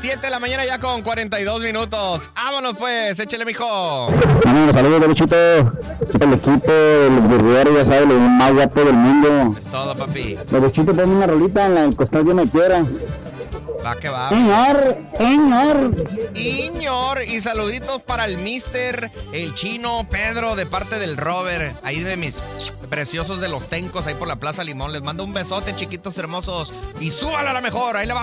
7 de la mañana ya con 42 minutos. Vámonos pues, échale, mijo. Saludos, derechito. El equipo, el burguero, ya sabes, el más guapo del mundo. Es todo, papi. Derechito, ponme una rolita en el costal que me quiera. Va que va. Señor. Y saluditos para el mister, el chino, Pedro, de parte del Robert, ahí de mis preciosos de los Tencos, ahí por la Plaza Limón. Les mando un besote, chiquitos hermosos. Y súbala a la mejor, ahí le va.